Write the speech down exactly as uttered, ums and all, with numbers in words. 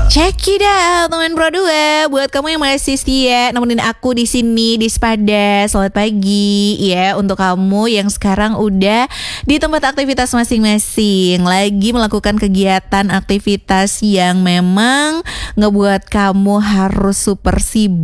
Check it out, teman Pro dua. Buat kamu yang masih setia nemenin aku di sini di Sepada, selamat pagi ya. Untuk kamu yang sekarang udah di tempat aktivitas masing-masing, lagi melakukan kegiatan aktivitas yang memang ngebuat kamu harus super sibuk